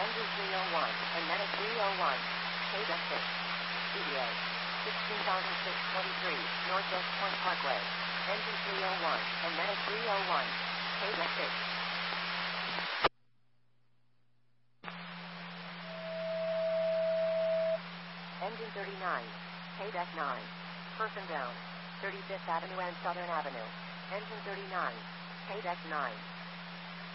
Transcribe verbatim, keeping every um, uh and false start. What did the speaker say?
Engine three oh one, and Medic three oh one. K-Deck six. E D A. sixteen thousand six hundred twenty-three, Northwest Point Parkway. Engine three oh one, and Medic three oh one. K-Deck six. Engine thirty-nine. K-Deck nine. Person down. thirty-fifth Avenue and Southern Avenue. Engine thirty-nine. K-Deck nine.